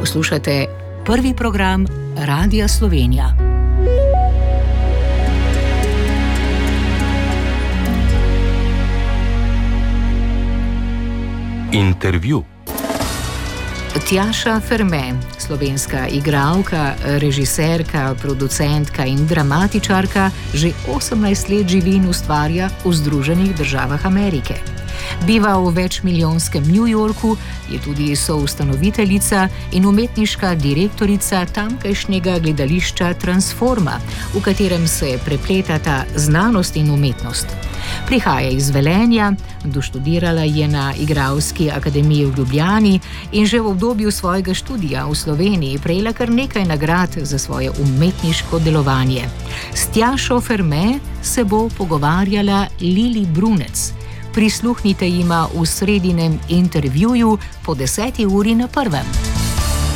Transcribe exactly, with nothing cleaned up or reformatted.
Poslušate prvi program Radia Slovenija. Intervju. Tjaša Ferme, slovenska igralka, režiserka, producentka in dramatičarka, že osemnajst let živi in ustvarja v Združenih državah Amerike. Biva v večmilijonskem New Yorku, je tudi soustanoviteljica in umetniška direktorica tamkajšnjega gledališča Transforma, v katerem se prepletata znanost in umetnost. Prihaja iz Velenja, doštudirala je na Igralski akademiji v Ljubljani in že v obdobju svojega študija v Sloveniji prejela kar nekaj nagrad za svoje umetniško delovanje. S Tjašo Ferme se bo pogovarjala Lili Brunec. Prisluhnite jima v sredinem intervjuju po deseti uri na prvem.